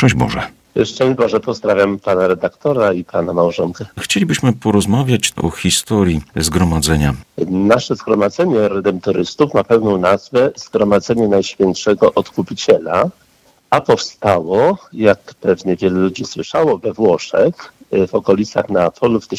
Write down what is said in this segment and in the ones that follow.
Szczęść Boże. Szczęść Boże, pozdrawiam pana redaktora i pana małżonkę. Chcielibyśmy porozmawiać o historii zgromadzenia. Nasze zgromadzenie redemptorystów ma pełną nazwę Zgromadzenie Najświętszego Odkupiciela, a powstało, jak pewnie wielu ludzi słyszało, we Włoszech, w okolicach Neapolu w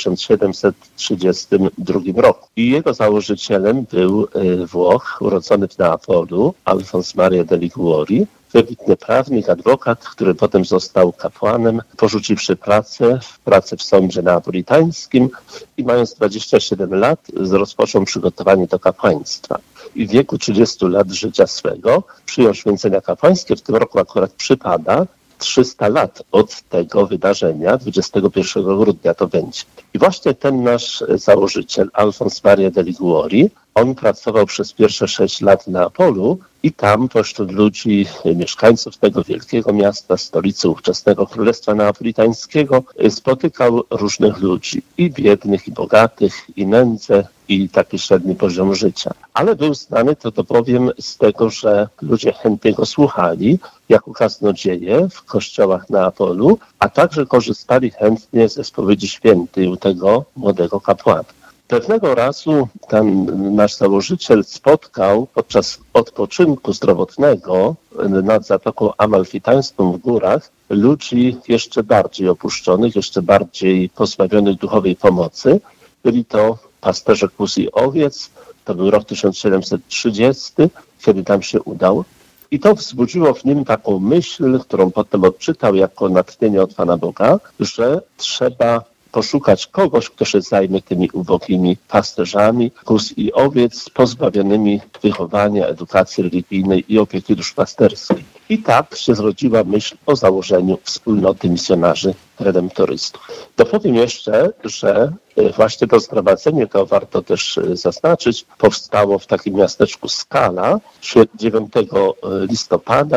1732 roku. I jego założycielem był Włoch, urodzony w Neapolu, Alfons Maria de Liguori, wybitny prawnik, adwokat, który potem został kapłanem, porzuciwszy pracę w sądzie neapolitańskim i mając 27 lat rozpoczął przygotowanie do kapłaństwa. I w wieku 30 lat życia swego przyjął święcenia kapłańskie. W tym roku akurat przypada 300 lat od tego wydarzenia, 21 grudnia to będzie. I właśnie ten nasz założyciel, Alfons Maria de Liguori, on pracował przez pierwsze 6 lat w Neapolu i tam pośród ludzi, mieszkańców tego wielkiego miasta, stolicy ówczesnego Królestwa Neapolitańskiego, spotykał różnych ludzi, i biednych, i bogatych, i nędzę, i taki średni poziom życia. Ale był znany, to powiem, z tego, że ludzie chętnie go słuchali jako kaznodzieje w kościołach Neapolu, a także korzystali chętnie ze spowiedzi świętej u tego młodego kapłana. Pewnego razu ten nasz założyciel spotkał podczas odpoczynku zdrowotnego nad Zatoką Amalfitańską w górach ludzi jeszcze bardziej opuszczonych, jeszcze bardziej pozbawionych duchowej pomocy. Byli to pasterze kóz i owiec. To był rok 1730, kiedy tam się udał. I to wzbudziło w nim taką myśl, którą potem odczytał jako natchnienie od Pana Boga, że trzeba poszukać kogoś, kto się zajmie tymi ubogimi pasterzami kóz i owiec, pozbawionymi wychowania, edukacji religijnej i opieki duszpasterskiej. I tak się zrodziła myśl o założeniu wspólnoty misjonarzy redemptorystów. Dopowiem jeszcze, że właśnie to zgromadzenie, to warto też zaznaczyć, powstało w takim miasteczku Skala 9 listopada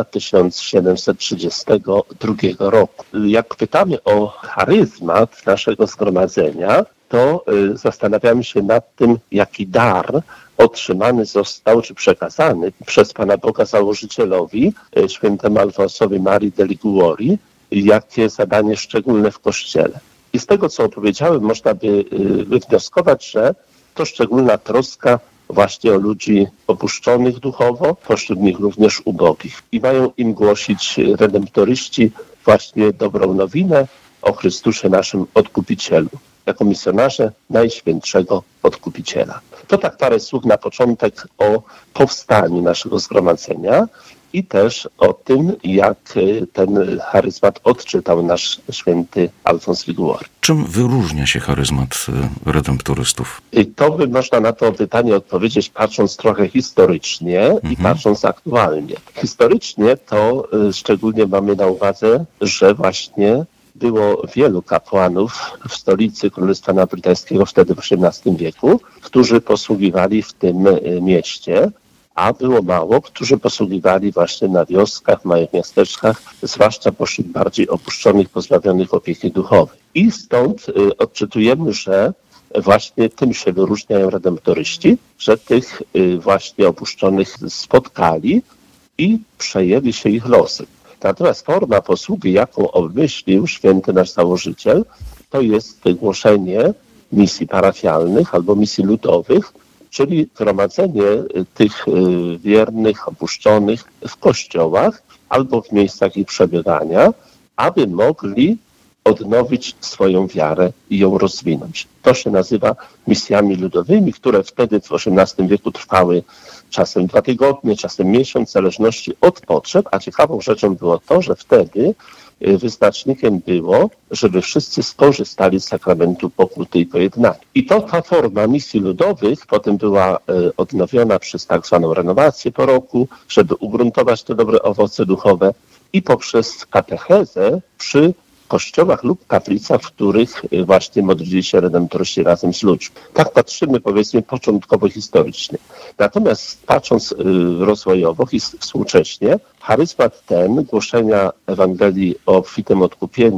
1732 roku. Jak pytamy o charyzmat naszego zgromadzenia, to zastanawiamy się nad tym, jaki dar otrzymany został, czy przekazany przez Pana Boga założycielowi, świętemu Alfonsowi Marii de Liguori, jakie zadanie szczególne w Kościele. I z tego, co opowiedziałem, można by wywnioskować, że to szczególna troska właśnie o ludzi opuszczonych duchowo, pośród nich również ubogich. I mają im głosić redemptoryści właśnie dobrą nowinę o Chrystusie naszym Odkupicielu, jako misjonarze Najświętszego Odkupiciela. To tak parę słów na początek o powstaniu naszego zgromadzenia i też o tym, jak ten charyzmat odczytał nasz święty Alfons Liguori. Czym wyróżnia się charyzmat redemptorystów? I to by można na to pytanie odpowiedzieć, patrząc trochę historycznie i patrząc aktualnie. Historycznie to szczególnie mamy na uwadze, że właśnie było wielu kapłanów w stolicy Królestwa Neapolitańskiego wtedy w XVIII wieku, którzy posługiwali w tym mieście, a było mało, którzy posługiwali właśnie na wioskach, małych miasteczkach, zwłaszcza pośród bardziej opuszczonych, pozbawionych opieki duchowej. I stąd odczytujemy, że właśnie tym się wyróżniają redemptoryści, że tych właśnie opuszczonych spotkali i przejęli się ich losem. Natomiast forma posługi, jaką obmyślił święty nasz założyciel, to jest głoszenie misji parafialnych albo misji ludowych, czyli gromadzenie tych wiernych, opuszczonych w kościołach albo w miejscach ich przebywania, aby mogli odnowić swoją wiarę i ją rozwinąć. To się nazywa misjami ludowymi, które wtedy w XVIII wieku trwały czasem 2 tygodnie, czasem miesiąc, w zależności od potrzeb, a ciekawą rzeczą było to, że wtedy wyznacznikiem było, żeby wszyscy skorzystali z sakramentu pokuty i pojednania. I to ta forma misji ludowych potem była odnowiona przez tak zwaną renowację po roku, żeby ugruntować te dobre owoce duchowe i poprzez katechezę przy kościołach lub kaplicach, w których właśnie modlili się redemptoryści razem z ludźmi. Tak patrzymy, powiedzmy, początkowo historycznie. Natomiast patrząc rozwojowo i współcześnie, charyzmat ten głoszenia Ewangelii o obfitym odkupieniu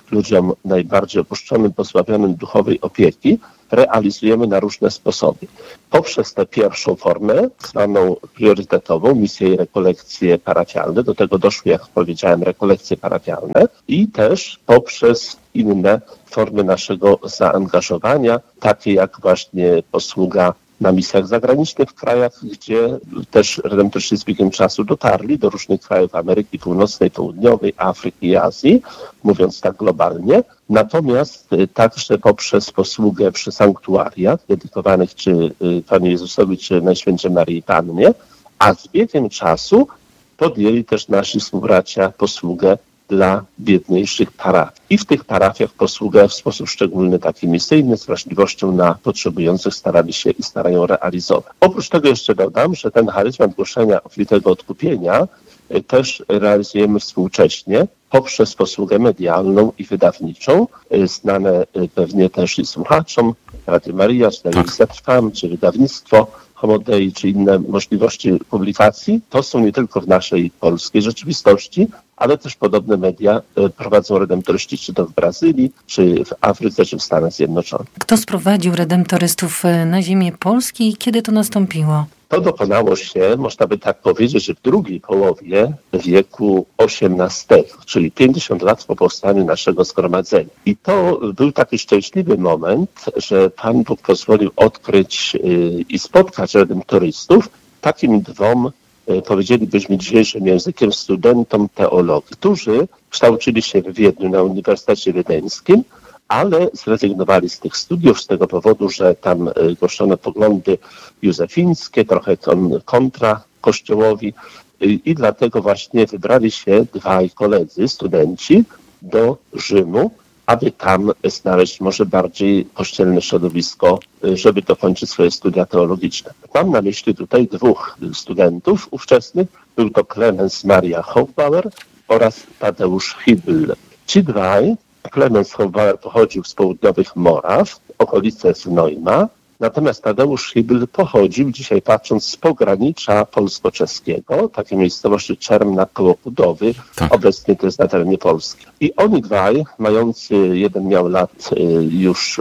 ludziom najbardziej opuszczonym, pozbawionym duchowej opieki, realizujemy na różne sposoby. Poprzez tę pierwszą formę, zwaną priorytetową, misję i rekolekcje parafialne, do tego doszły, jak powiedziałem, rekolekcje parafialne, i też poprzez inne formy naszego zaangażowania, takie jak właśnie posługa na misjach zagranicznych w krajach, gdzie też redemptoryści z biegiem czasu dotarli do różnych krajów Ameryki Północnej, Południowej, Afryki i Azji, mówiąc tak globalnie. Natomiast także poprzez posługę przy sanktuariach dedykowanych czy Panu Jezusowi, czy Najświętszej Maryi Pannie, a z biegiem czasu podjęli też nasi współbracia posługę dla biedniejszych parafii. I w tych parafiach posługę w sposób szczególny, taki misyjny, z wrażliwością na potrzebujących starali się i starają realizować. Oprócz tego jeszcze dodam, że ten charyzmat głoszenia obfitego odkupienia też realizujemy współcześnie poprzez posługę medialną i wydawniczą, znane pewnie też i słuchaczom, Radio Maria, czy Telewizja Trwam, czy wydawnictwo Homo Dei, czy inne możliwości publikacji. To są nie tylko w naszej polskiej rzeczywistości, ale też podobne media prowadzą redemptoryści, czy to w Brazylii, czy w Afryce, czy w Stanach Zjednoczonych. Kto sprowadził redemptorystów na ziemię Polski i kiedy to nastąpiło? To dokonało się, można by tak powiedzieć, że w drugiej połowie wieku XVIII, czyli 50 lat po powstaniu naszego zgromadzenia. I to był taki szczęśliwy moment, że Pan Bóg pozwolił odkryć i spotkać redemptorystów takim dwom, powiedzielibyśmy dzisiejszym językiem, studentom teologii, którzy kształcili się w Wiedniu na Uniwersytecie Wiedeńskim, ale zrezygnowali z tych studiów z tego powodu, że tam głoszono poglądy józefińskie, trochę kontra Kościołowi, i dlatego właśnie wybrali się dwaj koledzy, studenci, do Rzymu, aby tam znaleźć może bardziej kościelne środowisko, żeby dokończyć swoje studia teologiczne. Mam na myśli tutaj dwóch studentów ówczesnych. Był to Clemens Maria Hofbauer oraz Tadeusz Hibl. Ci dwaj, Clemens Hofbauer pochodził z południowych Moraw, okolice Znojma, natomiast Tadeusz Hibl pochodził, dzisiaj patrząc, z pogranicza polsko-czeskiego, takiej miejscowości Czermna koło Kudowy, obecnie to jest na terenie Polski. I oni dwaj, mający, jeden miał lat już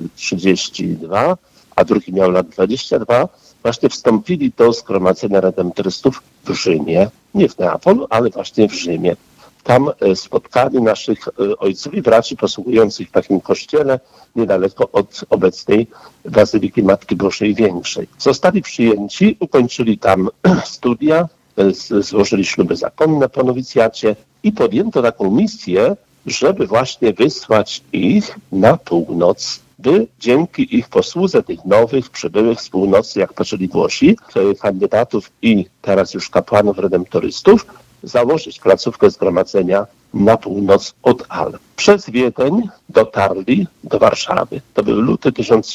32, a drugi miał lat 22, właśnie wstąpili do zgromadzenia redemptorystów w Rzymie, nie w Neapolu, ale właśnie w Rzymie. Tam spotkali naszych ojców i braci posługujących w takim kościele niedaleko od obecnej Bazyliki Matki Bożej Większej. Zostali przyjęci, ukończyli tam studia, złożyli śluby zakonne po nowicjacie i podjęto taką misję, żeby właśnie wysłać ich na północ, by dzięki ich posłudze tych nowych, przybyłych z północy, jak poczęli Włosi, kandydatów i teraz już kapłanów redemptorystów, założyć placówkę zgromadzenia na północ od Alp. Przez Wiedeń dotarli do Warszawy. To był luty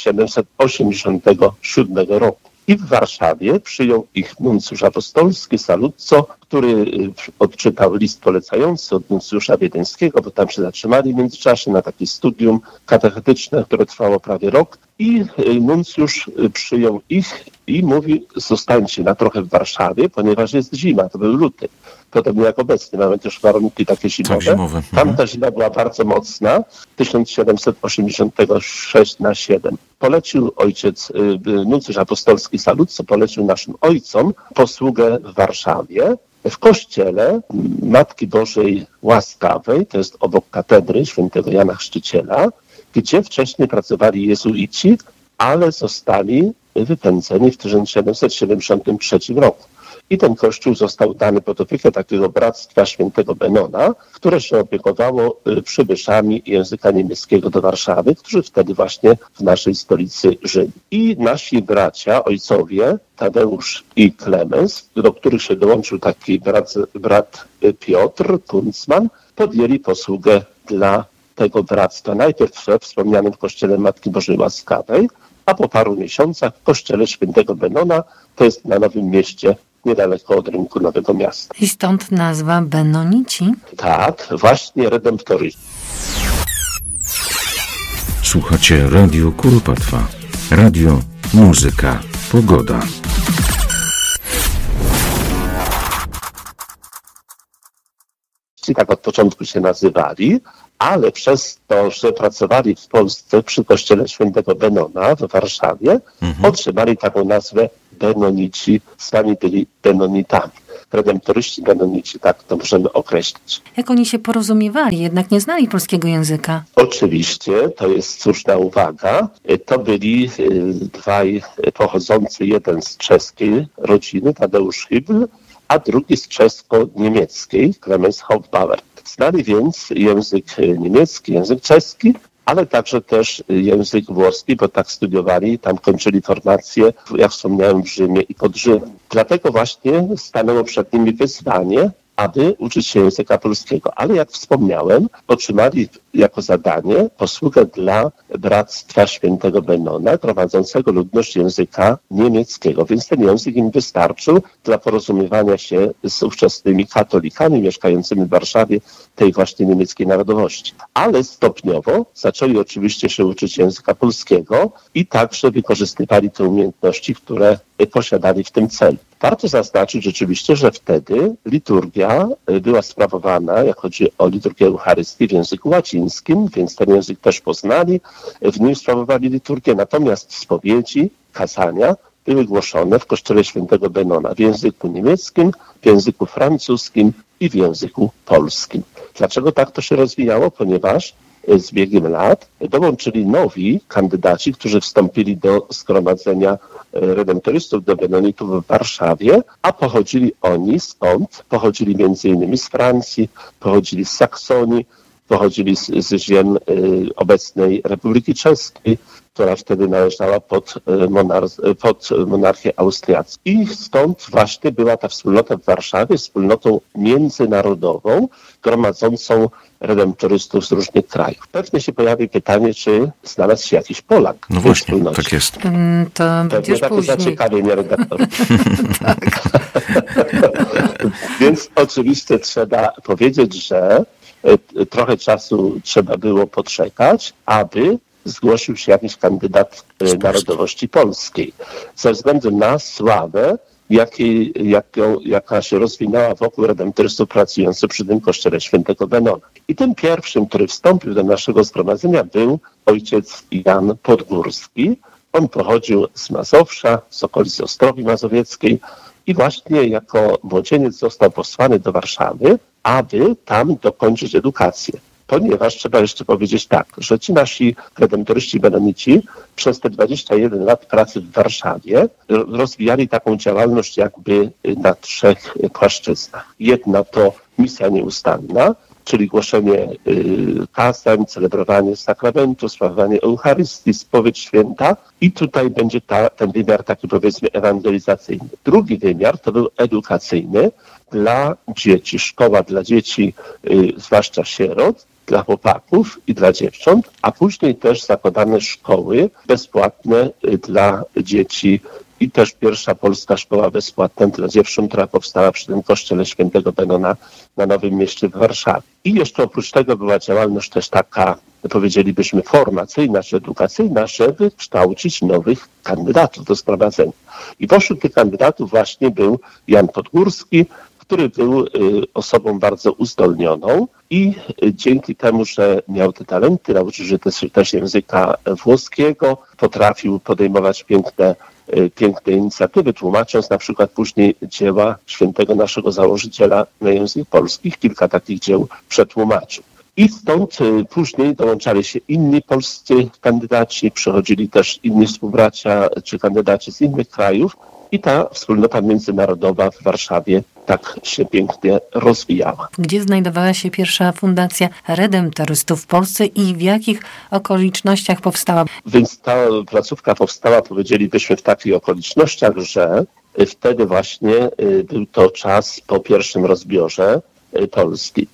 1787 roku. I w Warszawie przyjął ich nuncjusz apostolski Saluzzo, który odczytał list polecający od nuncjusza wiedeńskiego, bo tam się zatrzymali w międzyczasie na takie studium katechetyczne, które trwało prawie rok. I nuncjusz przyjął ich i mówi: zostańcie na trochę w Warszawie, ponieważ jest zima, to był luty. Podobnie jak obecnie, mamy też warunki takie zimowe. Tam ta zima była bardzo mocna, 1786/7. Polecił ojciec, nuncjusz apostolski Saluzzo, polecił naszym ojcom posługę w Warszawie, w kościele Matki Bożej Łaskawej, to jest obok katedry świętego Jana Chrzciciela, gdzie wcześniej pracowali jezuici, ale zostali wypędzeni w 1773 roku. I ten kościół został dany pod opiekę takiego bractwa świętego Benona, które się opiekowało przybyszami języka niemieckiego do Warszawy, którzy wtedy właśnie w naszej stolicy żyli. I nasi bracia, ojcowie, Tadeusz i Klemens, do których się dołączył taki brat Piotr Kunzman, podjęli posługę dla tego bractwa. Najpierw we wspomnianym kościele Matki Bożej Łaskawej, a po paru miesiącach w kościele świętego Benona, to jest na Nowym Mieście, niedaleko od rynku Nowego Miasta. I stąd nazwa Benonici? Tak, właśnie redemptoryści. Słuchacie Radio Kuropatwa. Radio, muzyka, pogoda. Tak od początku się nazywali, ale przez to, że pracowali w Polsce przy kościele świętego Benona w Warszawie, otrzymali taką nazwę Benonici, sami byli Benonitami. Redemptoryści Benonici, tak to możemy określić. Jak oni się porozumiewali, jednak nie znali polskiego języka? Oczywiście, to jest słuszna uwaga. To byli dwaj pochodzący, jeden z czeskiej rodziny, Tadeusz Hybl, a drugi z czesko-niemieckiej, Clemens Hofbauer. Znali więc język niemiecki, język czeski, ale także też język włoski, bo tak studiowali, tam kończyli formację, jak wspomniałem, w Rzymie i pod Rzymem. Dlatego właśnie stanęło przed nimi wyzwanie, aby uczyć się języka polskiego. Ale jak wspomniałem, otrzymali jako zadanie posługę dla Bractwa Świętego Benona, gromadzącego ludność języka niemieckiego. Więc ten język im wystarczył dla porozumiewania się z ówczesnymi katolikami mieszkającymi w Warszawie tej właśnie niemieckiej narodowości. Ale stopniowo zaczęli oczywiście się uczyć języka polskiego i także wykorzystywali te umiejętności, które posiadali w tym celu. Warto zaznaczyć rzeczywiście, że wtedy liturgia była sprawowana, jak chodzi o liturgię Eucharystii, w języku łacińskim, więc ten język też poznali, w nim sprawowali liturgię, natomiast spowiedzi, kazania były głoszone w kościele świętego Benona w języku niemieckim, w języku francuskim i w języku polskim. Dlaczego tak to się rozwijało? Ponieważ z biegiem lat dołączyli nowi kandydaci, którzy wstąpili do zgromadzenia redemptorystów, do Benonitów w Warszawie, a pochodzili oni skąd? Pochodzili m.in. z Francji, pochodzili z Saksonii, pochodzili z ziem obecnej Republiki Czeskiej, która wtedy należała pod monarchię austriacką. I stąd właśnie była ta wspólnota w Warszawie wspólnotą międzynarodową, gromadzącą redemptorystów z różnych krajów. Pewnie się pojawi pytanie, czy znalazł się jakiś Polak. No właśnie, tak jest. To będziesz takie później. zaciekawienie redaktorów. Więc oczywiście trzeba powiedzieć, że trochę czasu trzeba było poczekać, aby zgłosił się jakiś kandydat narodowości polskiej. Ze względu na sławę, jaka się rozwinęła wokół redemptorystów pracujących przy tym kościele świętego Benona. I tym pierwszym, który wstąpił do naszego zgromadzenia, był ojciec Jan Podgórski. On pochodził z Mazowsza, z okolicy Ostrowi Mazowieckiej i właśnie jako młodzieniec został posłany do Warszawy, aby tam dokończyć edukację. Ponieważ trzeba jeszcze powiedzieć tak, że ci nasi redemptoryści benonici przez te 21 lat pracy w Warszawie rozwijali taką działalność jakby na 3 płaszczyznach. Jedna to misja nieustanna, czyli głoszenie kazań, celebrowanie sakramentu, sprawowanie Eucharystii, spowiedź święta i tutaj będzie ten wymiar taki powiedzmy ewangelizacyjny. Drugi wymiar to był edukacyjny dla dzieci, szkoła dla dzieci, zwłaszcza sierot, dla chłopaków i dla dziewcząt, a później też zakładane szkoły bezpłatne dla dzieci i też pierwsza polska szkoła bezpłatna dla dziewcząt, która powstała przy tym kościele świętego Benona na Nowym Mieście w Warszawie. I jeszcze oprócz tego była działalność też taka, powiedzielibyśmy, formacyjna czy edukacyjna, żeby kształcić nowych kandydatów do zgromadzenia. I pośród tych kandydatów właśnie był Jan Podgórski, który był osobą bardzo uzdolnioną i dzięki temu, że miał te talenty, nauczył się też języka włoskiego, potrafił podejmować piękne inicjatywy, tłumacząc na przykład później dzieła świętego naszego założyciela na język polski. Kilka takich dzieł przetłumaczył. I stąd później dołączali się inni polscy kandydaci, przychodzili też inni współbracia czy kandydaci z innych krajów i ta wspólnota międzynarodowa w Warszawie tak się pięknie rozwijała. Gdzie znajdowała się pierwsza fundacja redemptorystów w Polsce i w jakich okolicznościach powstała? Więc ta placówka powstała, powiedzielibyśmy, w takich okolicznościach, że wtedy właśnie był to czas po pierwszym rozbiorze Polski.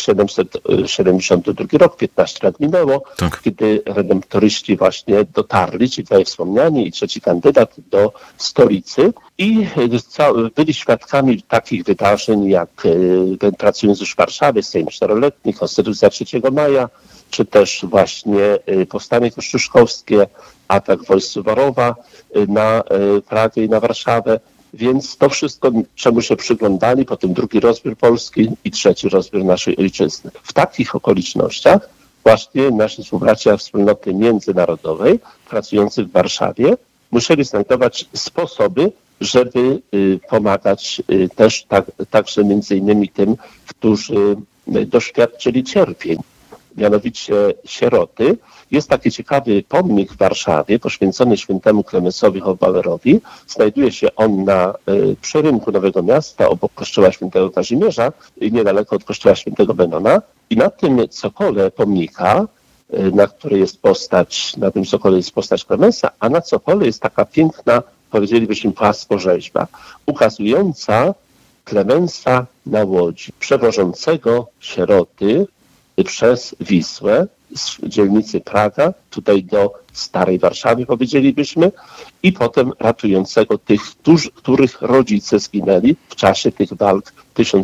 1772 rok, 15 lat minęło, kiedy redemptoryści właśnie dotarli, ci tutaj wspomniani i trzeci kandydat do stolicy i byli świadkami takich wydarzeń jak pracując już w Warszawie, Sejm Czteroletni, Konstytucja 3 maja, czy też właśnie powstanie kościuszkowskie, atak wojsk Suwarowa na Pragę i na Warszawę. Więc to wszystko, czemu się przyglądali, potem drugi rozbiór Polski i trzeci rozbiór naszej ojczyzny. W takich okolicznościach właśnie nasi współbracia wspólnoty międzynarodowej pracujący w Warszawie musieli znajdować sposoby, żeby pomagać też także między innymi tym, którzy doświadczyli cierpień, mianowicie sieroty. Jest taki ciekawy pomnik w Warszawie poświęcony świętemu Klemensowi Hofbauerowi. Znajduje się on na przyrynku Nowego Miasta obok kościoła świętego Kazimierza i niedaleko od kościoła świętego Benona. I na tym cokole pomnika, na tym cokole jest postać Klemensa, a na cokole jest taka piękna, powiedzielibyśmy, płaskorzeźba, ukazująca Klemensa na łodzi, przewożącego sieroty przez Wisłę z dzielnicy Praga, tutaj do Starej Warszawy, powiedzielibyśmy, i potem ratującego tych, których rodzice zginęli w czasie tych walk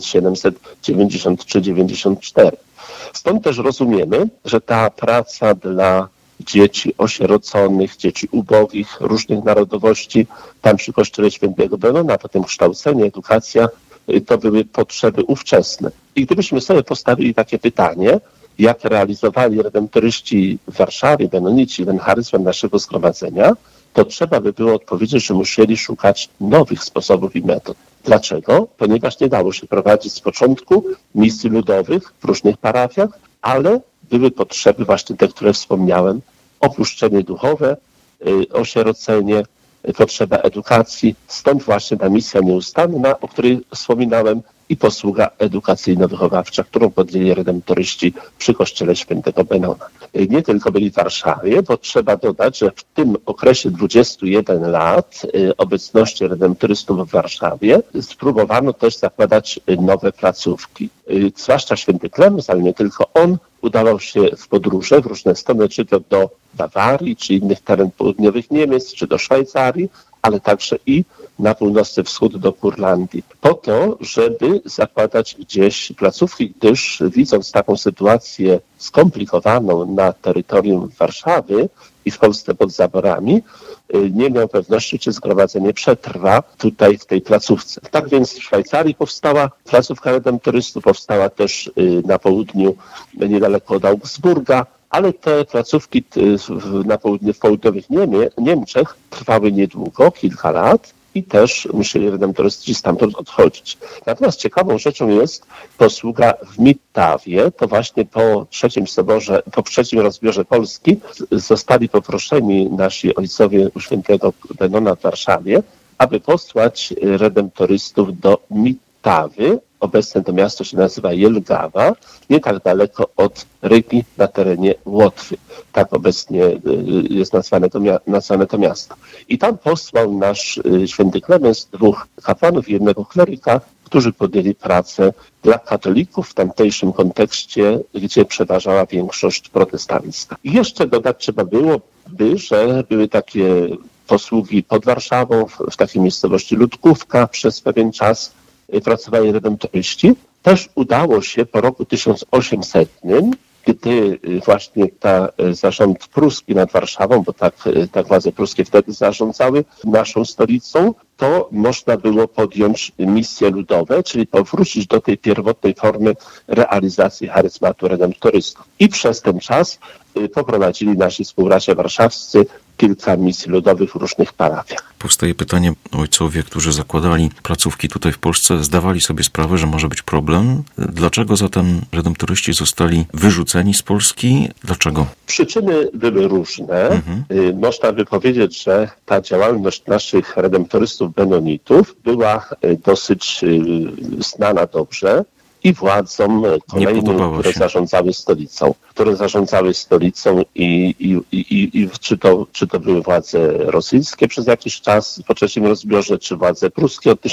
1793-94. Stąd też rozumiemy, że ta praca dla dzieci osieroconych, dzieci ubogich, różnych narodowości, tam przy kościele świętego Benona, potem kształcenie, edukacja, to były potrzeby ówczesne. I gdybyśmy sobie postawili takie pytanie, jak realizowali redemptoryści w Warszawie, benonici, charyzmę naszego zgromadzenia, to trzeba by było odpowiedzieć, że musieli szukać nowych sposobów i metod. Dlaczego? Ponieważ nie dało się prowadzić z początku misji ludowych w różnych parafiach, ale były potrzeby właśnie te, które wspomniałem, opuszczenie duchowe, osierocenie, potrzeba edukacji, stąd właśnie ta misja nieustanna, o której wspominałem, i posługa edukacyjno-wychowawcza, którą podjęli redemptoryści przy kościele świętego Benona. Nie tylko byli w Warszawie, bo trzeba dodać, że w tym okresie 21 lat obecności redemptorystów w Warszawie spróbowano też zakładać nowe placówki. Zwłaszcza święty Klemens, ale nie tylko on, udawał się w podróże w różne strony, czy to do Bawarii, czy innych terenów południowych Niemiec, czy do Szwajcarii, ale także i na północny wschód do Kurlandii, po to, żeby zakładać gdzieś placówki, gdyż widząc taką sytuację skomplikowaną na terytorium Warszawy i w Polsce pod zaborami, nie miał pewności, czy zgromadzenie przetrwa tutaj w tej placówce. Tak więc w Szwajcarii powstała placówka redemptorystów, powstała też na południu, niedaleko od Augsburga, ale te placówki w południowych Niemczech trwały niedługo, kilka lat i też musieli redemptoryści stamtąd odchodzić. Natomiast ciekawą rzeczą jest posługa w Mittawie. To właśnie po trzecim rozbiorze Polski zostali poproszeni nasi ojcowie u świętego Benona w Warszawie, aby posłać redemptorystów do Mittawy. Obecnie to miasto się nazywa Jelgawa, nie tak daleko od Rygi na terenie Łotwy. Tak obecnie jest nazwane to miasto. I tam posłał nasz święty Klemens 2 kapłanów i 1 kleryka, którzy podjęli pracę dla katolików w tamtejszym kontekście, gdzie przeważała większość protestancka. I jeszcze dodać trzeba byłoby, że były takie posługi pod Warszawą, w takiej miejscowości Ludkówka przez pewien czas pracowali redemptoryści. Też udało się po roku 1800, gdy właśnie zarząd pruski nad Warszawą, bo tak władze pruskie wtedy zarządzały naszą stolicą, to można było podjąć misje ludowe, czyli powrócić do tej pierwotnej formy realizacji charyzmatu redemptorystów. I przez ten czas poprowadzili nasi współbracia warszawscy kilka misji ludowych w różnych parafiach. Powstaje pytanie, ojcowie, którzy zakładali placówki tutaj w Polsce, zdawali sobie sprawę, że może być problem. Dlaczego zatem redemptoryści zostali wyrzuceni z Polski? Dlaczego? Przyczyny były różne. Można by powiedzieć, że ta działalność naszych redemptorystów benonitów była dosyć znana dobrze i władzom kolejnym, które zarządzały stolicą i czy to były władze rosyjskie przez jakiś czas po trzecim rozbiorze, czy władze pruskie od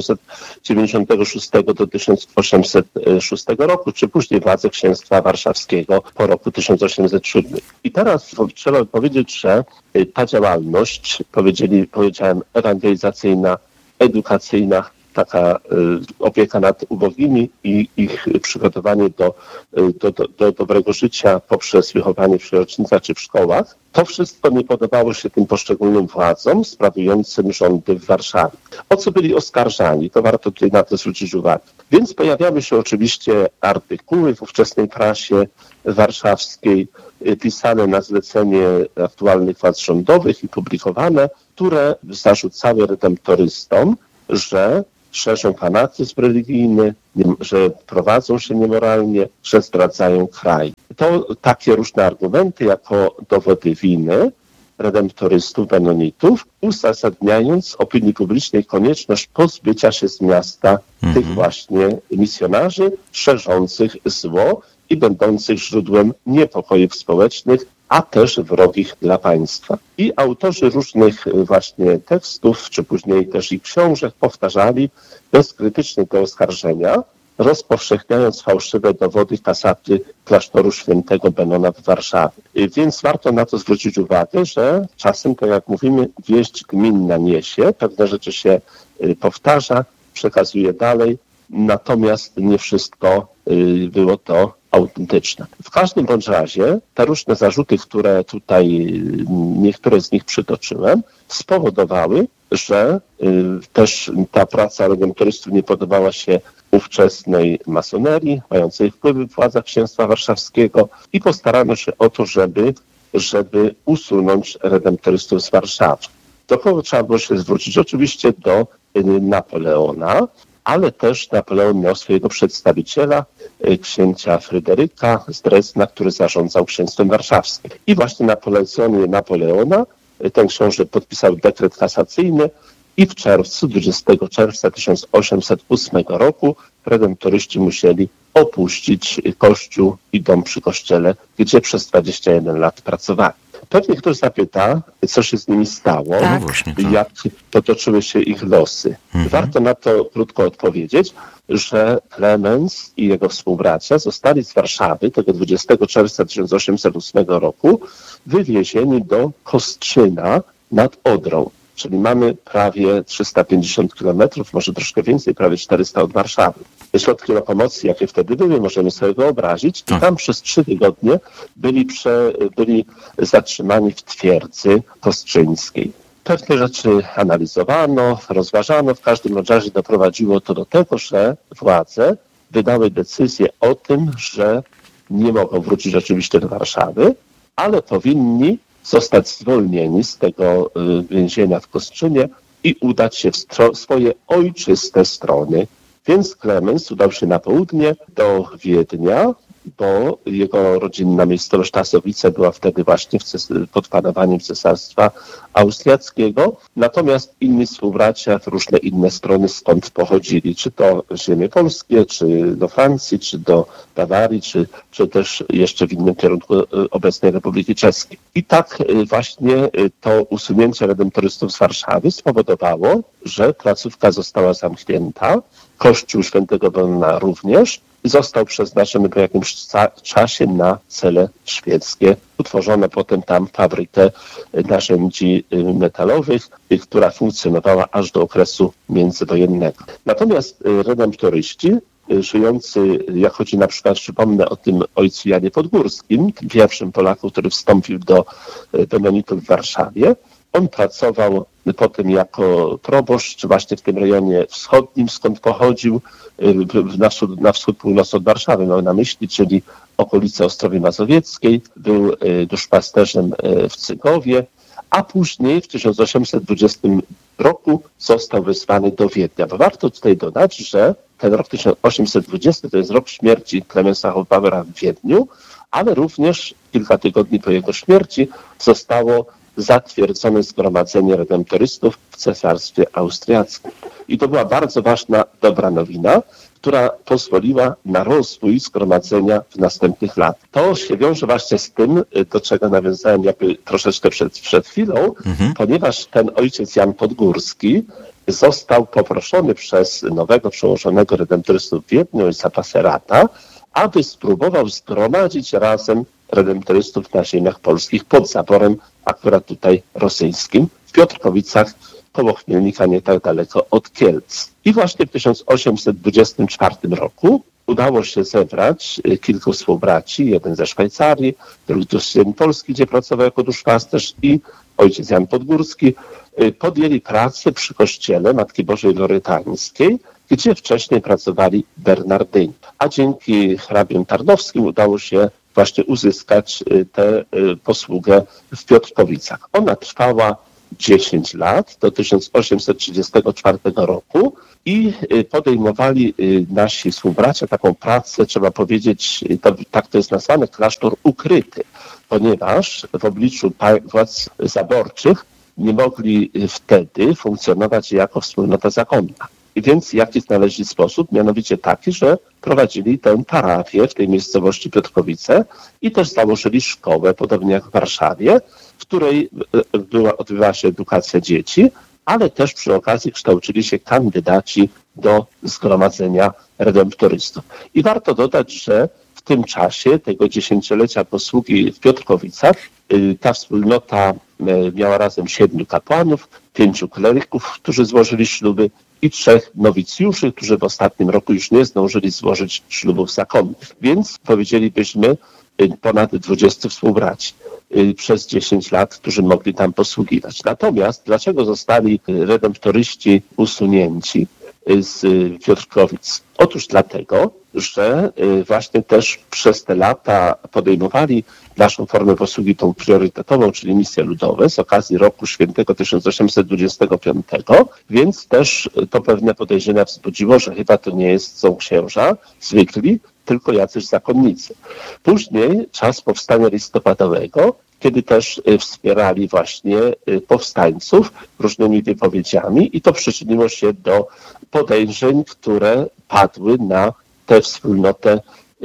1796 do 1806 roku, czy później władze księstwa warszawskiego po roku 1807. I teraz trzeba powiedzieć, że ta działalność, powiedziałem, ewangelizacyjna, edukacyjna, taka opieka nad ubogimi i ich przygotowanie do dobrego życia poprzez wychowanie w sierocińcach czy w szkołach. To wszystko nie podobało się tym poszczególnym władzom sprawującym rządy w Warszawie. O co byli oskarżani? To warto tutaj na to zwrócić uwagę. Więc pojawiały się oczywiście artykuły w ówczesnej prasie warszawskiej, pisane na zlecenie aktualnych władz rządowych i publikowane, które zarzucały redemptorystom, że szerzą fanatyzm religijny, że prowadzą się niemoralnie, że zdradzają kraj. To takie różne argumenty jako dowody winy redemptorystów, menonitów, uzasadniając opinii publicznej konieczność pozbycia się z miasta tych właśnie misjonarzy szerzących zło i będących źródłem niepokojów społecznych, a też wrogich dla państwa. I autorzy różnych właśnie tekstów, czy później też i książek powtarzali bezkrytycznie te oskarżenia, rozpowszechniając fałszywe dowody kasaty klasztoru świętego Benona w Warszawie. Więc warto na to zwrócić uwagę, że czasem, tak jak mówimy, wieść gminna niesie, pewne rzeczy się powtarza, przekazuje dalej, natomiast nie wszystko było to autentyczne. W każdym bądź razie te różne zarzuty, które tutaj niektóre z nich przytoczyłem, spowodowały, że też ta praca redemptorystów nie podobała się ówczesnej masonerii, mającej wpływy w władzach księstwa warszawskiego i postarano się o to, żeby usunąć redemptorystów z Warszawy. Do kogo trzeba było się zwrócić? Oczywiście do Napoleona, ale też Napoleon miał swojego przedstawiciela, księcia Fryderyka z Drezna, który zarządzał księstwem warszawskim. I właśnie na polecenie Napoleona ten książę podpisał dekret kasacyjny i w czerwcu, 20 czerwca 1808 roku redemptoryści musieli opuścić kościół i dom przy kościele, gdzie przez 21 lat pracowali. Pewnie ktoś zapyta, co się z nimi stało, Tak. jak potoczyły się ich losy. Warto na to krótko odpowiedzieć, że Klemens i jego współbracia zostali z Warszawy tego 20 czerwca 1808 roku wywiezieni do Kostrzyna nad Odrą. Czyli mamy prawie 350 kilometrów, może troszkę więcej, prawie 400 od Warszawy. Środki lokomocji, jakie wtedy były, możemy sobie wyobrazić. I tam przez 3 tygodnie byli zatrzymani w twierdzy kostrzyńskiej. Pewne rzeczy analizowano, rozważano. W każdym razie doprowadziło to do tego, że władze wydały decyzję o tym, że nie mogą wrócić oczywiście do Warszawy, ale powinni zostać zwolnieni z tego więzienia w Kostrzynie i udać się w swoje ojczyste strony. Więc Klemens udał się na południe do Wiednia, bo jego rodzinna miejscowość Tasowice była wtedy właśnie pod panowaniem Cesarstwa Austriackiego. Natomiast inni współbracia w różne inne strony stąd pochodzili, czy to ziemie polskie, czy do Francji, czy do Bawarii, czy też jeszcze w innym kierunku obecnej Republiki Czeskiej. I tak właśnie to usunięcie redemptorystów z Warszawy spowodowało, że placówka została zamknięta, kościół świętego Benona również, został przeznaczony po jakimś czasie na cele szwedzkie. Utworzono potem tam fabrykę narzędzi metalowych, która funkcjonowała aż do okresu międzywojennego. Natomiast redemptoryści żyjący, jak chodzi na przykład, przypomnę o tym ojcu Janie Podgórskim, tym pierwszym Polaku, który wstąpił do Benonitów w Warszawie. On pracował potem jako proboszcz właśnie w tym rejonie wschodnim, skąd pochodził, na wschód północ od Warszawy, miał na myśli, czyli okolice Ostrowi Mazowieckiej, był duszpasterzem w Cygowie, a później w 1820 roku został wysłany do Wiednia. Bo warto tutaj dodać, że ten rok 1820 to jest rok śmierci Klemensa Hofbauera w Wiedniu, ale również kilka tygodni po jego śmierci zostało zatwierdzone zgromadzenie redemptorystów w Cesarstwie Austriackim. I to była bardzo ważna, dobra nowina, która pozwoliła na rozwój zgromadzenia w następnych latach. To się wiąże właśnie z tym, do czego nawiązałem jakby troszeczkę przed chwilą, ponieważ ten ojciec Jan Podgórski został poproszony przez nowego przełożonego redemptorystów w Wiedniu, ojca Passerata, aby spróbował zgromadzić razem redemptorystów na ziemiach polskich pod zaborem akurat tutaj rosyjskim, w Piotrkowicach koło Chmielnika, nie tak daleko od Kielc. I właśnie w 1824 roku udało się zebrać kilku współbraci, jeden ze Szwajcarii, drugi z Polski, gdzie pracował jako duszpasterz, i ojciec Jan Podgórski. Podjęli pracę przy kościele Matki Bożej Lorytańskiej, gdzie wcześniej pracowali Bernardyni. A dzięki hrabiom Tarnowskim udało się właśnie uzyskać tę posługę w Piotrkowicach. Ona trwała 10 lat, do 1834 roku, i podejmowali nasi współbracia taką pracę, trzeba powiedzieć, tak to jest nazwane, klasztor ukryty, ponieważ w obliczu władz zaborczych nie mogli wtedy funkcjonować jako wspólnota zakonna. I więc jaki znaleźli sposób? Mianowicie taki, że prowadzili tę parafię w tej miejscowości Piotrkowice i też założyli szkołę, podobnie jak w Warszawie, w której odbywała się edukacja dzieci, ale też przy okazji kształcili się kandydaci do Zgromadzenia Redemptorystów. I warto dodać, że w tym czasie tego 10-lecia posługi w Piotrkowicach ta wspólnota miała razem 7 kapłanów, 5 kleryków, którzy złożyli śluby, i 3 nowicjuszy, którzy w ostatnim roku już nie zdążyli złożyć ślubów zakonnych. Więc powiedzielibyśmy ponad 20 współbraci przez 10 lat, którzy mogli tam posługiwać. Natomiast dlaczego zostali redemptoryści usunięci z Piotrkowic? Otóż dlatego, że właśnie też przez te lata podejmowali naszą formę posługi tą priorytetową, czyli misje ludowe z okazji roku świętego 1825, więc też to pewne podejrzenia wzbudziło, że chyba to nie są księża zwykli, tylko jacyś zakonnicy. Później czas powstania listopadowego, kiedy też wspierali właśnie powstańców różnymi wypowiedziami, i to przyczyniło się do podejrzeń, które padły na tę wspólnotę,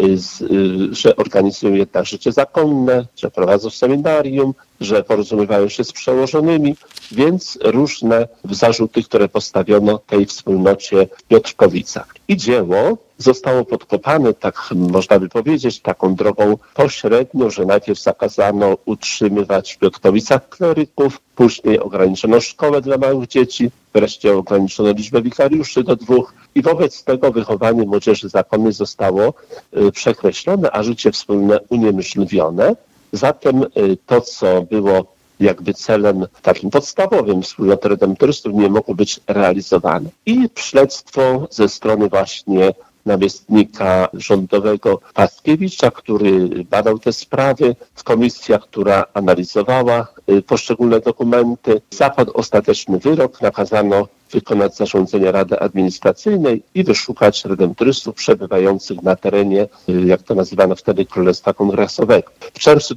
że organizują jednak życie zakonne, że prowadzą seminarium, że porozumiewają się z przełożonymi, więc różne zarzuty, które postawiono tej wspólnocie w Piotrkowicach. I dzieło zostało podkopane, tak można by powiedzieć, taką drogą pośrednią, że najpierw zakazano utrzymywać w Piotrkowicach kleryków, później ograniczono szkołę dla małych dzieci, wreszcie ograniczono liczbę wikariuszy do 2 i wobec tego wychowanie młodzieży zakonnej zostało przekreślone, a życie wspólne uniemożliwione. Zatem to, co było jakby celem takim podstawowym wspólnoty redemptorystów, nie mogło być realizowane. I śledztwo ze strony właśnie namiestnika rządowego Paskiewicza, który badał te sprawy, komisja, która analizowała poszczególne dokumenty. Zapadł ostateczny wyrok, nakazano wykonać zarządzenie Rady Administracyjnej i wyszukać redemptorystów przebywających na terenie, jak to nazywano wtedy, Królestwa Kongresowego. W czerwcu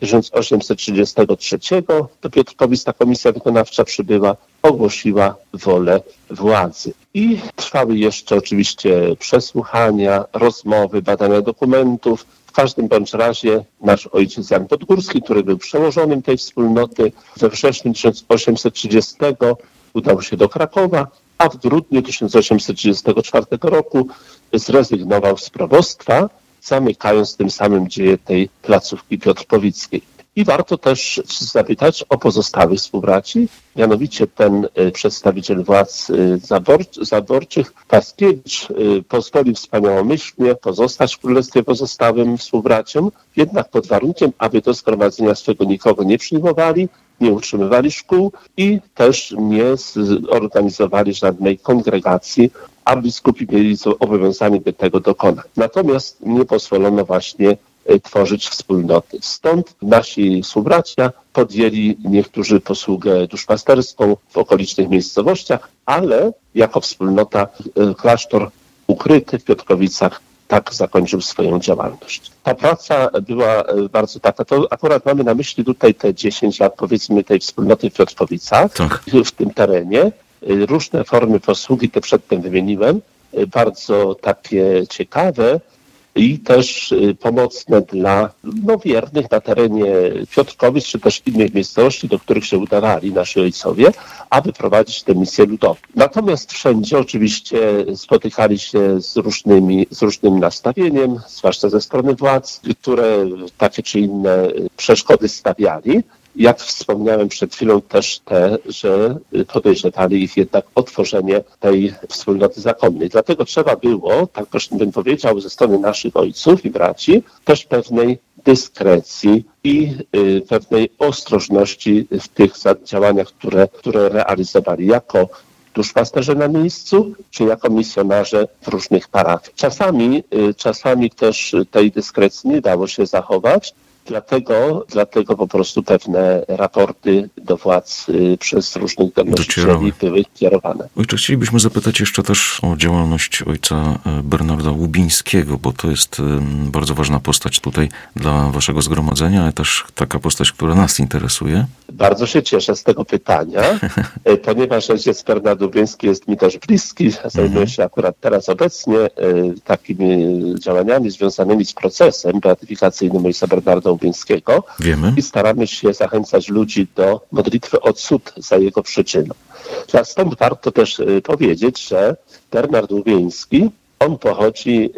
1833 do Piotrkowic ta komisja wykonawcza przybyła, ogłosiła wolę władzy. I trwały jeszcze oczywiście przesłuchania, rozmowy, badania dokumentów. W każdym bądź razie nasz ojciec Jan Podgórski, który był przełożonym tej wspólnoty, we wrześniu 1830 udał się do Krakowa, a w grudniu 1834 roku zrezygnował z probostwa, zamykając tym samym dzieje tej placówki piotrkowickiej. I warto też zapytać o pozostałych współbraci, mianowicie ten przedstawiciel władz zaborczych, Paskiewicz, pozwolił wspaniałomyślnie pozostać w Królestwie pozostałym współbraciom, jednak pod warunkiem, aby do zgromadzenia swego nikogo nie przyjmowali, nie utrzymywali szkół i też nie zorganizowali żadnej kongregacji, a biskupi mieli zobowiązani by tego dokonać. Natomiast nie pozwolono właśnie tworzyć wspólnoty. Stąd nasi współbracia podjęli niektórzy posługę duszpasterską w okolicznych miejscowościach, ale jako wspólnota klasztor ukryty w Piotrkowicach tak zakończył swoją działalność. Ta praca była bardzo taka, to akurat mamy na myśli tutaj te 10 lat, powiedzmy, tej wspólnoty w Piotrkowicach, tak, w tym terenie. Różne formy posługi, te przedtem wymieniłem, bardzo takie ciekawe i też pomocne dla wiernych na terenie Piotrkowic, czy też innych miejscowości, do których się udawali nasi ojcowie, aby prowadzić tę misję ludową. Natomiast wszędzie oczywiście spotykali się z różnym nastawieniem, zwłaszcza ze strony władz, które takie czy inne przeszkody stawiali. jak wspomniałem przed chwilą, też te, że podejrzewali ich jednak o tworzenie tej wspólnoty zakonnej. Dlatego trzeba było, tak bym powiedział, ze strony naszych ojców i braci, też pewnej dyskrecji i pewnej ostrożności w tych działaniach, które realizowali jako duszpasterze na miejscu, czy jako misjonarze w różnych parafiach. Czasami też tej dyskrecji nie dało się zachować, dlatego po prostu pewne raporty do władz przez różnych donosicieli były kierowane. Ojcze, chcielibyśmy zapytać jeszcze też o działalność ojca Bernarda Łubińskiego, bo to jest bardzo ważna postać tutaj dla waszego zgromadzenia, ale też taka postać, która nas interesuje. Bardzo się cieszę z tego pytania, ponieważ ojciec Bernard Łubiński jest mi też bliski, zajmuję się akurat teraz obecnie takimi działaniami związanymi z procesem beatyfikacyjnym ojca Bernarda Łubińskiego. Wiemy. I staramy się zachęcać ludzi do modlitwy o cud za jego przyczyną. Dla wstępu warto też powiedzieć, że Bernard Łubiński, on pochodzi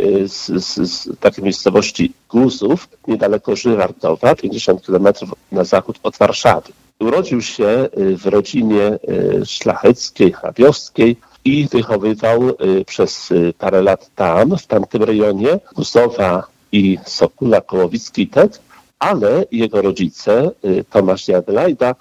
z takiej miejscowości Guzów, niedaleko Żywardowa, 50 km na zachód od Warszawy. Urodził się w rodzinie szlacheckiej, hrabiowskiej i wychowywał przez parę lat w tamtym rejonie Guzowa i Sokółka Kołowicki-Tet, ale jego rodzice, Tomasz i Adelajda,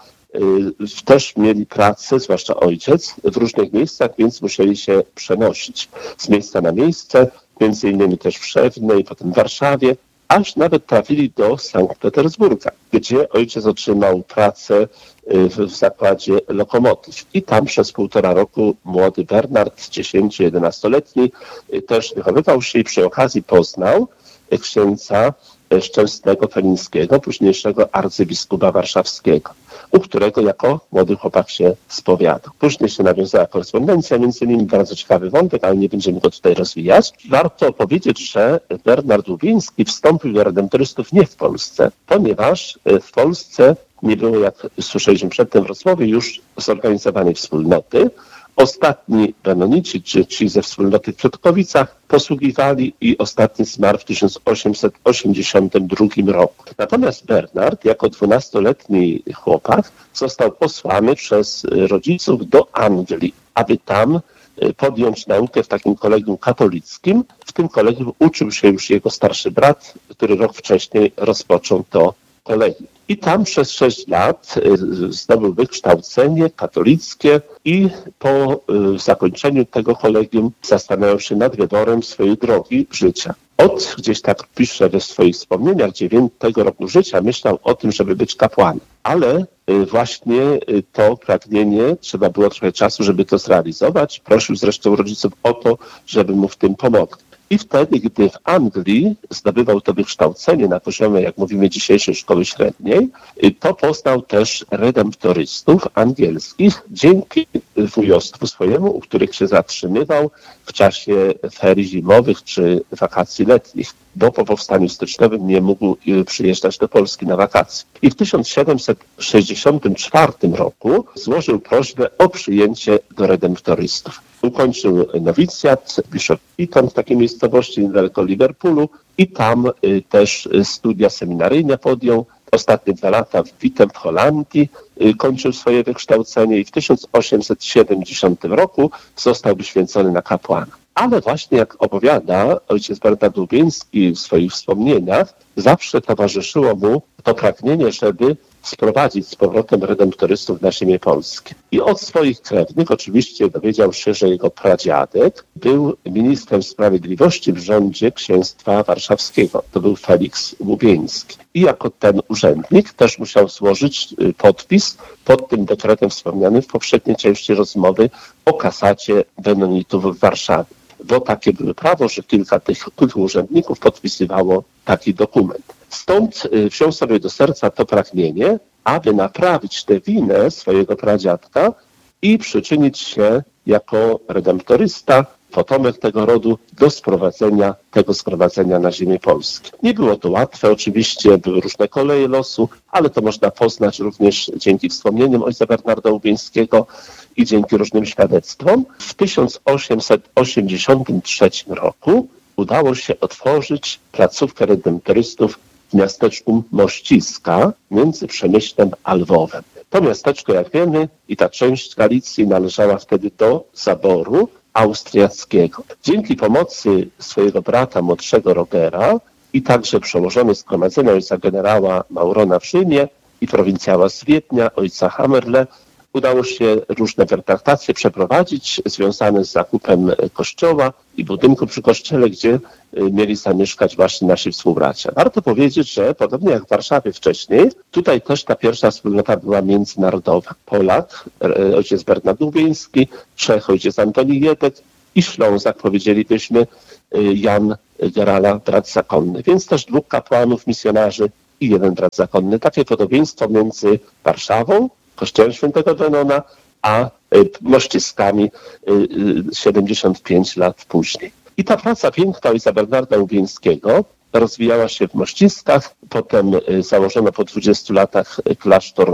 też mieli pracę, zwłaszcza ojciec, w różnych miejscach, więc musieli się przenosić z miejsca na miejsce, między innymi też w Szewnej, potem w Warszawie, aż nawet trafili do Sankt Petersburga, gdzie ojciec otrzymał pracę w zakładzie lokomotyw. I tam przez 1,5 roku młody Bernard, 10-11-letni, też wychowywał się i przy okazji poznał księdza Szczęsnego Felińskiego, późniejszego arcybiskupa warszawskiego, u którego jako młody chłopak się spowiadał. Później się nawiązała korespondencja, między innymi bardzo ciekawy wątek, ale nie będziemy go tutaj rozwijać. Warto powiedzieć, że Bernard Łubiński wstąpił do redemptorystów nie w Polsce, ponieważ w Polsce nie było, jak słyszeliśmy przedtem w rozmowie, już zorganizowanej wspólnoty. Ostatni benonici, czy ci ze wspólnoty w Piotrkowicach, posługiwali i ostatni zmarł w 1882 roku. Natomiast Bernard, jako 12-letni chłopak, został posłany przez rodziców do Anglii, aby tam podjąć naukę w takim kolegium katolickim. W tym kolegium uczył się już jego starszy brat, który rok wcześniej rozpoczął to kolegium. I tam przez 6 lat zdobył wykształcenie katolickie i po zakończeniu tego kolegium zastanawiał się nad wyborem swojej drogi życia. Gdzieś tak pisze we swoich wspomnieniach, 9 roku życia myślał o tym, żeby być kapłanem. Ale właśnie to pragnienie, trzeba było trochę czasu, żeby to zrealizować. Prosił zresztą rodziców o to, żeby mu w tym pomogli. I wtedy, gdy w Anglii zdobywał to wykształcenie na poziomie, jak mówimy, dzisiejszej szkoły średniej, to poznał też redemptorystów angielskich dzięki wujostwu swojemu, u których się zatrzymywał w czasie ferii zimowych czy wakacji letnich, bo po powstaniu styczniowym nie mógł przyjeżdżać do Polski na wakacje. I w 1764 roku złożył prośbę o przyjęcie do redemptorystów. Ukończył nowicjat w Bishop Eton, w takiej miejscowości niedaleko Liverpoolu, i tam też studia seminaryjne podjął. Ostatnie 2 lata w Wittem w Holandii kończył swoje wykształcenie i w 1870 roku został wyświęcony na kapłana. Ale właśnie jak opowiada ojciec Bernard Łubiński w swoich wspomnieniach, zawsze towarzyszyło mu to pragnienie, żeby sprowadzić z powrotem redemptorystów na ziemię polskie. I od swoich krewnych oczywiście dowiedział się, że jego pradziadek był ministrem sprawiedliwości w rządzie księstwa warszawskiego. To był Feliks Łubiński. I jako ten urzędnik też musiał złożyć podpis pod tym dekretem wspomnianym w poprzedniej części rozmowy o kasacie benonitów w Warszawie. Bo takie było prawo, że kilka tych urzędników podpisywało taki dokument. Stąd wziął sobie do serca to pragnienie, aby naprawić tę winę swojego pradziadka i przyczynić się jako redemptorysta, potomek tego rodu, do sprowadzenia tego zgromadzenia na ziemię polskie. Nie było to łatwe, oczywiście były różne koleje losu, ale to można poznać również dzięki wspomnieniom ojca Bernarda Łubińskiego i dzięki różnym świadectwom. W 1883 roku udało się otworzyć placówkę redemptorystów w miasteczku Mościska między Przemyślem a Lwowem. To miasteczko, jak wiemy, i ta część Galicji należała wtedy do zaboru austriackiego. Dzięki pomocy swojego brata młodszego Rogera i także przełożony zgromadzenia ojca generała Maurona w Rzymie i prowincjała z Wiednia, ojca Hammerle, udało się różne pertraktacje przeprowadzić związane z zakupem kościoła i budynku przy kościele, gdzie mieli zamieszkać właśnie nasi współbracia. Warto powiedzieć, że podobnie jak w Warszawie wcześniej, tutaj też ta pierwsza wspólnota była międzynarodowa. Polak, ojciec Bernard Łubieński, Czech, ojciec Antoni Jedek i Ślązak, powiedzielibyśmy, Jan Gerala, brat zakonny. Więc też 2 kapłanów, misjonarzy i 1 brat zakonny. Takie podobieństwo między Warszawą, kościołem świętego Benona, a Mościskami 75 lat później. I ta praca piękna ojca Bernarda Łubieńskiego rozwijała się w Mościskach, potem założono po 20 latach klasztor,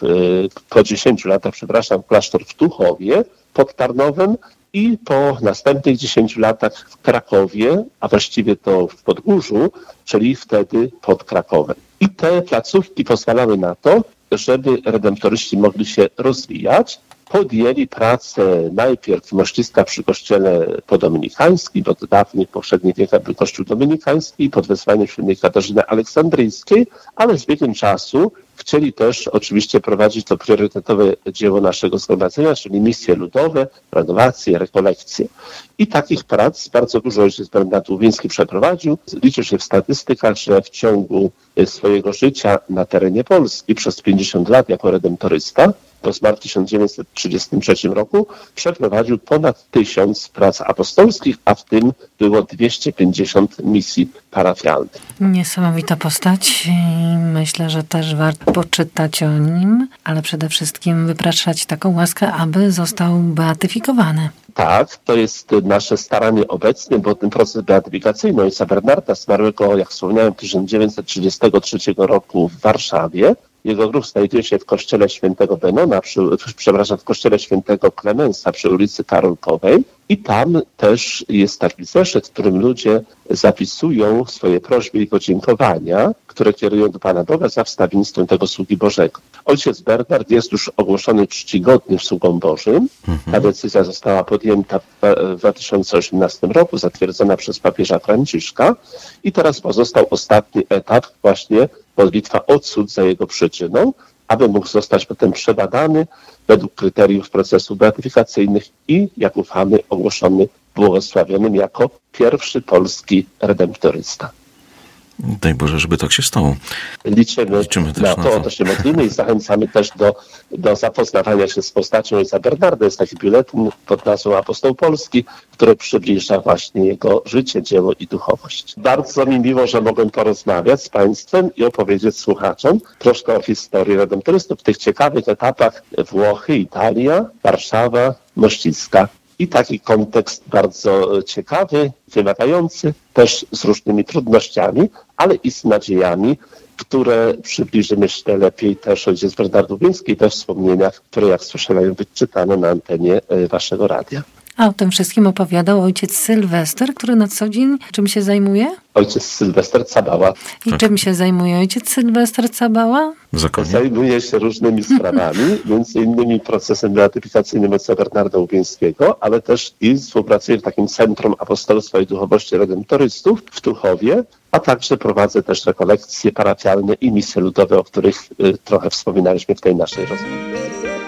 po 10 latach, klasztor w Tuchowie pod Tarnowem i po następnych 10 latach w Krakowie, a właściwie to w Podgórzu, czyli wtedy pod Krakowem. I te placówki pozwalały na to, żeby redemptoryści mogli się rozwijać. Podjęli pracę najpierw w Mościskach przy kościele podominikańskim, bo w dawnych poprzednich wiekach był kościół dominikański pod wezwaniem świętej Katarzyny Aleksandryjskiej, ale z biegiem czasu chcieli też oczywiście prowadzić to priorytetowe dzieło naszego zgromadzenia, czyli misje ludowe, renowacje, rekolekcje. I takich prac bardzo dużo ojciec Bernard Łubieński przeprowadził. Liczy się w statystykach, że w ciągu swojego życia na terenie Polski przez 50 lat jako redemptorysta, bo zmarł w 1933 roku, przeprowadził ponad 1000 prac apostolskich, a w tym było 250 misji parafialnych. Niesamowita postać i myślę, że też warto poczytać o nim, ale przede wszystkim wypraszać taką łaskę, aby został beatyfikowany. Tak, to jest nasze staranie obecnie, bo ten proces beatyfikacyjny ojca Bernarda zmarłego, jak wspomniałem, 1933 roku w Warszawie. Jego grób znajduje się w kościele świętego Benona, w kościele świętego Klemensa przy ulicy Karolkowej. I tam też jest taki zeszyt, w którym ludzie zapisują swoje prośby i podziękowania, które kierują do Pana Boga za wstawiennictwem tego sługi Bożego. Ojciec Bernard jest już ogłoszony czcigodnym sługą Bożym. Ta decyzja została podjęta w 2018 roku, zatwierdzona przez papieża Franciszka i teraz pozostał ostatni etap, właśnie modlitwa o cud za jego przyczyną, aby mógł zostać potem przebadany według kryteriów procesów beatyfikacyjnych i, jak ufamy, ogłoszony błogosławionym jako pierwszy polski redemptorysta. Daj Boże, żeby tak się stało. Liczymy na to, o to się modlimy i zachęcamy też do zapoznawania się z postacią ojca Bernarda. Jest taki biuletyn pod nazwą Apostoł Polski, który przybliża właśnie jego życie, dzieło i duchowość. Bardzo mi miło, że mogłem porozmawiać z Państwem i opowiedzieć słuchaczom troszkę o historii redemptorystów w tych ciekawych etapach Włochy, Italia, Warszawa, Mościska. I taki kontekst bardzo ciekawy, wymagający, też z różnymi trudnościami, ale i z nadziejami, które przybliży, myślę, lepiej też ojciec Bernard Łubieński i te wspomnienia, które, jak słyszę, mają być czytane na antenie waszego radia. A o tym wszystkim opowiadał ojciec Sylwester, który na co dzień czym się zajmuje? Ojciec Sylwester Cabała. I czym się zajmuje ojciec Sylwester Cabała? Zajmuje się różnymi sprawami, między innymi procesem beatyfikacyjnym ojca Bernarda Łubieńskiego, ale też i współpracuje w takim Centrum Apostolstwa i Duchowości Redemptorystów w Tuchowie, a także prowadzę też rekolekcje parafialne i misje ludowe, o których trochę wspominaliśmy w tej naszej rozmowie.